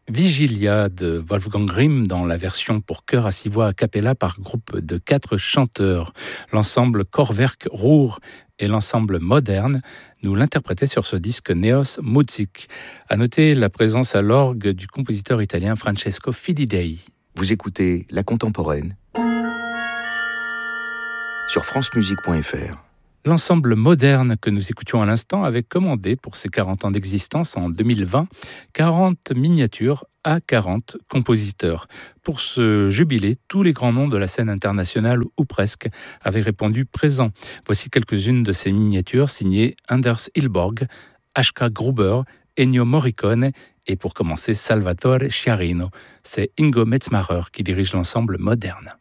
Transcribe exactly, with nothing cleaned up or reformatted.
Vigilia de Wolfgang Grimm dans la version pour chœur à six voix a cappella par groupe de quatre chanteurs. L'ensemble Chorwerk Ruhr et l'ensemble Moderne nous l'interprétaient sur ce disque Neos Muzik. À noter la présence à l'orgue du compositeur italien Francesco Filidei. Vous écoutez La Contemporaine sur francemusique point f r. L'ensemble Moderne que nous écoutions à l'instant avait commandé pour ses quarante ans d'existence en deux mille vingt quarante miniatures à quarante compositeurs. Pour ce jubilé, tous les grands noms de la scène internationale ou presque avaient répondu présent. Voici quelques-unes de ces miniatures signées Anders Ilborg, H K Gruber, Ennio Morricone et pour commencer Salvatore Sciarrino. C'est Ingo Metzmacher qui dirige l'ensemble Moderne.